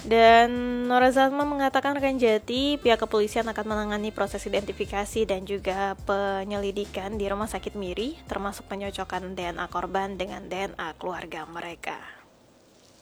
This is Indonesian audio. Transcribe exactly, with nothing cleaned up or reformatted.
Dan Nora Zalma mengatakan rekan Jati, pihak kepolisian akan menangani proses identifikasi dan juga penyelidikan di Rumah Sakit Miri, termasuk penyocokan D N A korban dengan D N A keluarga mereka.